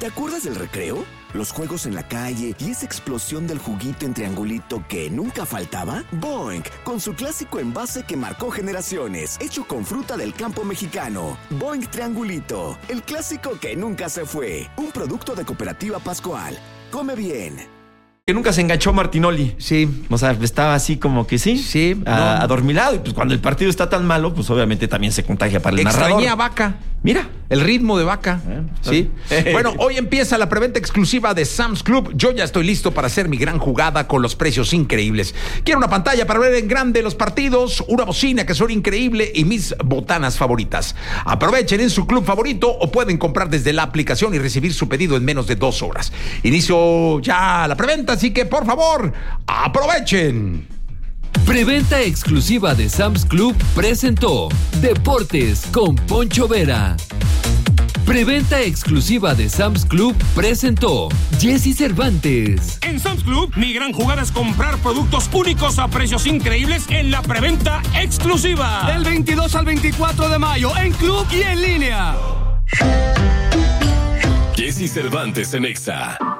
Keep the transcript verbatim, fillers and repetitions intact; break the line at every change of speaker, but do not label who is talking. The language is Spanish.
¿Te acuerdas del recreo? Los juegos en la calle y esa explosión del juguito en triangulito que nunca faltaba. Boing, con su clásico envase que marcó generaciones, hecho con fruta del campo mexicano. Boing Triangulito, el clásico que nunca se fue. Un producto de Cooperativa Pascual. Come bien.
Que nunca se enganchó Martinoli.
Sí.
O sea, estaba así como que sí.
Sí.
A,
no.
adormilado. Y pues cuando el partido está tan malo, pues obviamente también se contagia para el narrador.
Extrañé a Vaca.
Mira.
El ritmo de Vaca.
Eh,
sí. Bueno, hoy empieza la preventa exclusiva de Sam's Club. Yo ya estoy listo para hacer mi gran jugada con los precios increíbles. Quiero una pantalla para ver en grande los partidos, una bocina que suena increíble y mis botanas favoritas. Aprovechen en su club favorito o pueden comprar desde la aplicación y recibir su pedido en menos de dos horas. Inicio ya la preventa, así que por favor, aprovechen.
Preventa exclusiva de Sam's Club presentó Deportes con Poncho Vera. Preventa exclusiva de Sam's Club presentó Jesse Cervantes.
En Sam's Club, mi gran jugada es comprar productos únicos a precios increíbles en la preventa exclusiva.
Del veintidós al veinticuatro de mayo, en club y en línea.
Jesse Cervantes en Exa.